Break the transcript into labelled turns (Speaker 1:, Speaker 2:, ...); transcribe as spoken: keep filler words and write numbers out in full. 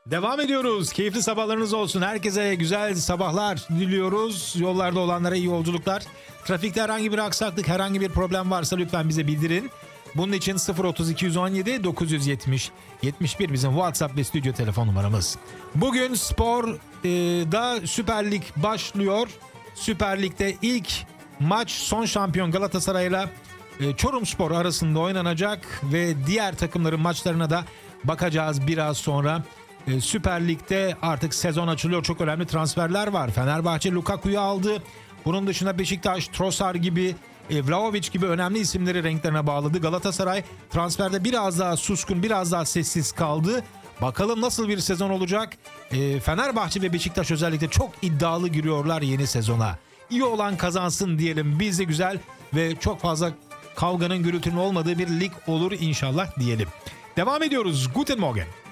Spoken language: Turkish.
Speaker 1: Devam ediyoruz. Keyifli sabahlarınız olsun. Herkese güzel sabahlar diliyoruz. Yollarda olanlara iyi yolculuklar. Trafikte herhangi bir aksaklık, herhangi bir problem varsa lütfen bize bildirin. Bunun için sıfır otuz iki on yedi dokuz yüz yetmiş yetmiş bir bizim WhatsApp ve stüdyo telefon numaramız. Bugün sporda Süper Lig başlıyor. Süper Lig'de ilk maç son şampiyon Galatasaray'la Çorumspor arasında oynanacak ve diğer takımların maçlarına da bakacağız biraz sonra. Süper Lig'de artık sezon açılıyor. Çok önemli transferler var. Fenerbahçe Lukaku'yu aldı. Bunun dışında Beşiktaş, Trossard gibi, Vlahovic gibi önemli isimleri renklerine bağladı. Galatasaray transferde biraz daha suskun, biraz daha sessiz kaldı. Bakalım nasıl bir sezon olacak? Fenerbahçe ve Beşiktaş özellikle çok iddialı giriyorlar yeni sezona. İyi olan kazansın diyelim. Biz de güzel ve çok fazla kavganın, gürültünün olmadığı bir lig olur inşallah diyelim. Devam ediyoruz. Guten Morgen.